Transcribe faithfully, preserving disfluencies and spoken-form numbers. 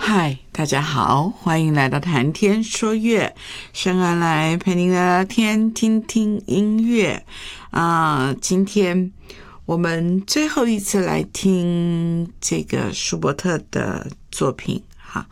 嗨，大家好，欢迎来到谈天说乐，深安来陪您聊聊天，听听音乐啊、呃。今天我们最后一次来听这个舒伯特的作品